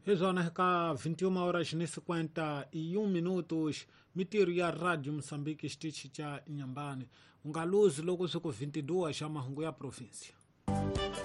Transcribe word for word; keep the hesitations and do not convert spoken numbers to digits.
Hezona heka vinte e uma horas e cinquenta e um minutos, mitiro ya Rádio Moçambique, stichi cha Inhambane. Ungaluzi logo suko vinte e duas, chama hungu ya província.